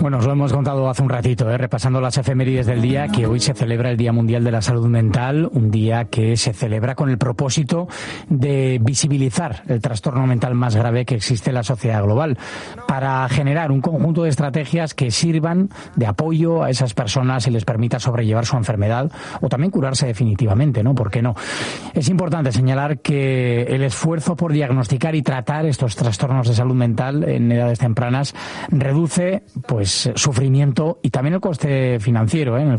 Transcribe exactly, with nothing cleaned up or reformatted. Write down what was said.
Bueno, os lo hemos contado hace un ratito, ¿eh? repasando las efemérides del día, que hoy se celebra el Día Mundial de la Salud Mental, un día que se celebra con el propósito de visibilizar el trastorno mental más grave que existe en la sociedad global, para generar un conjunto de estrategias que sirvan de apoyo a esas personas y les permita sobrellevar su enfermedad o también curarse definitivamente, ¿no? ¿Por qué no? Es importante señalar que el esfuerzo por diagnosticar y tratar estos trastornos de salud mental en edades tempranas reduce pues sufrimiento y también el coste financiero, ¿eh?